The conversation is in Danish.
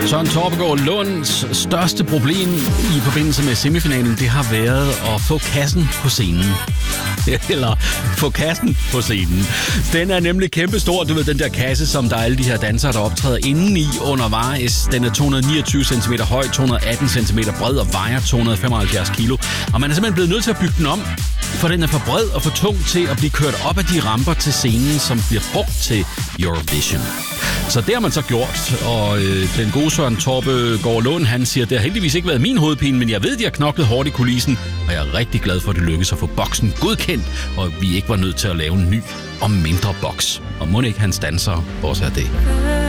Søren Torpegaard Lunds største problem i forbindelse med semifinalen, det har været at få kassen på scenen. Eller få kassen på scenen. Den er nemlig kæmpestor. Du ved, den der kasse, som der er alle de her dansere, der optræder indeni undervejs. Den er 229 cm høj, 218 cm bred og vejer 275 kilo. Og man er simpelthen blevet nødt til at bygge den om, for den er for bred og for tung til at blive kørt op ad de ramper til scenen, som bliver brugt til Eurovision. Så det har man så gjort, og den gode Søren Torpegaard Lund, han siger, det har heldigvis ikke været min hovedpine, men jeg ved, de har knoklet hårdt i kulissen, og jeg er rigtig glad for, at det lykkedes at få boksen godkendt, og vi ikke var nødt til at lave en ny og mindre boks. Og må ikke hans dansere også have det.